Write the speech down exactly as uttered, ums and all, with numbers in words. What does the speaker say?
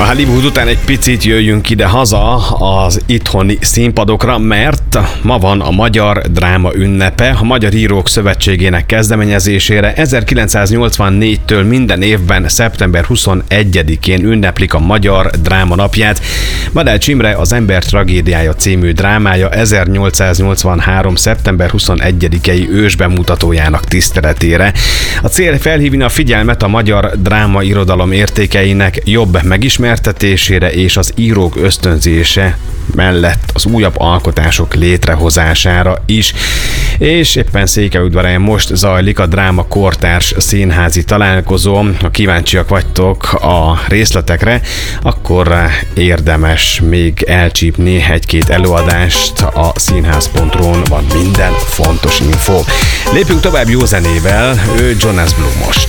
A Hollywood után egy picit jöjjünk ide haza az itthoni színpadokra, mert ma van a Magyar Dráma ünnepe. A Magyar Írók Szövetségének kezdeményezésére ezerkilencszáznyolcvannégytől minden évben szeptember huszonegyedikén ünneplik a Magyar Dráma napját. Badács Imre Az ember tragédiája című drámája ezernyolcszáznyolcvanhárom. szeptember huszonegyedikei ősbemutatójának tiszteletére. A cél felhívni a figyelmet a magyar dráma irodalom értékeinek jobb megismertetésére és az írók ösztönzése mellett az újabb alkotások létrehozására is. És éppen Székelyudvarhelyen most zajlik a Dráma Kortárs színházi találkozó. Ha kíváncsiak vagytok a részletekre, akkor érdemes még elcsípni egy-két előadást. A színház pont ru-n van minden fontos info. Lépünk tovább jó zenével, ő Jonas Blue most.